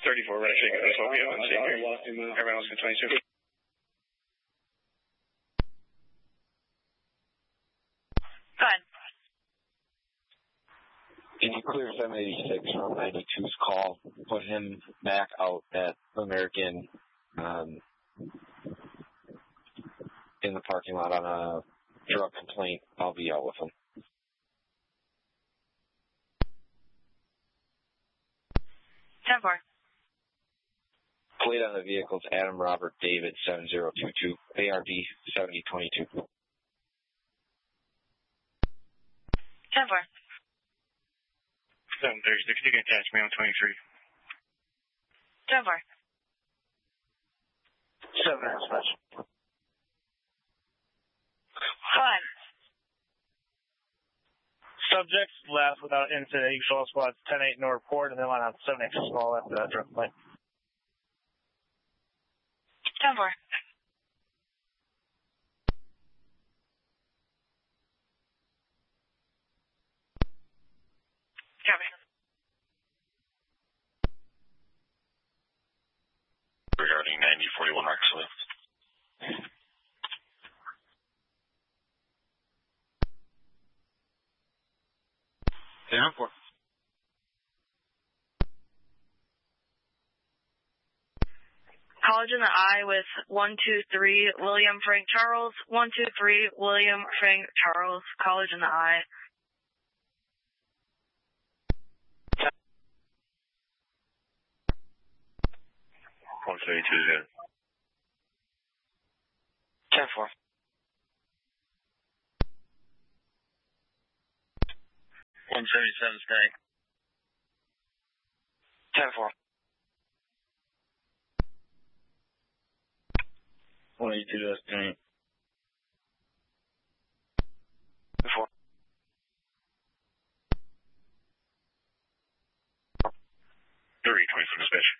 34, right? That's what we have on scene here. Everyone else can 22. Go ahead. Can you clear 786 from 92's call? Put him back out at American in the parking lot on a drug complaint. I'll be out with him. 10-4. Plate on the vehicles, Adam Robert David 7022, ARD 7022. 10-4. 736, you can catch me on 23. 10-4. 7 dispatch. Go ahead. Subjects left without incident. You show squads 10-8 no report, and then line out 7-8 small after that drug complaint. 10-4. 4041 Marksley. Down for. College in the eye with 123 William Frank Charles. 123 William Frank Charles. College in the eye. 172 is in. 10-4. 177 staying. 10-4. 182 staying. 4. 324 dispatch.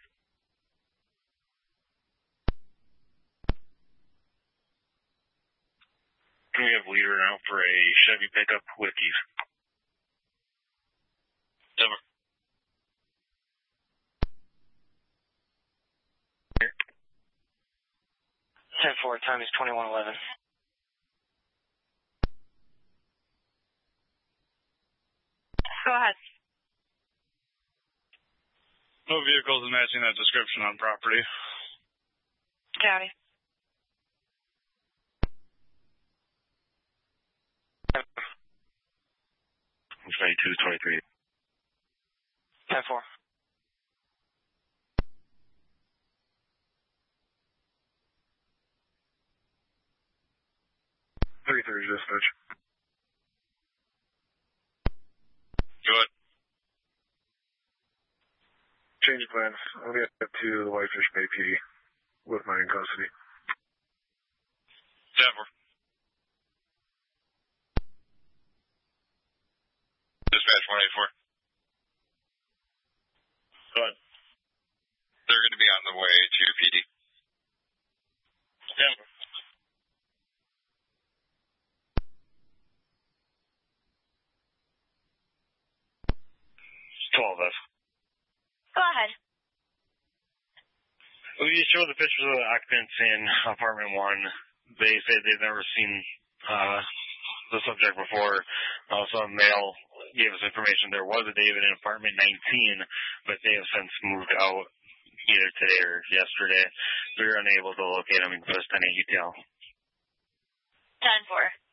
Can we have leader out for a Chevy pickup with keys? 7. 10-4, time is 2111. Go ahead. No vehicles matching that description on property. County. 22, 23. 10-4. 33 dispatch. Good. Change of plans. I'm going to get to the Whitefish Bay PD with my in custody. 10-4. Dispatch 184. Go ahead. They're going to be on the way to PD. 10-4. 12 F. Go ahead. We show the pictures of the occupants in apartment 1. They say they've never seen the subject before. Also, a male gave us information there was a David in apartment 19, but they have since moved out either today or yesterday. We were unable to locate him in the 10-8 UTL. 10-4.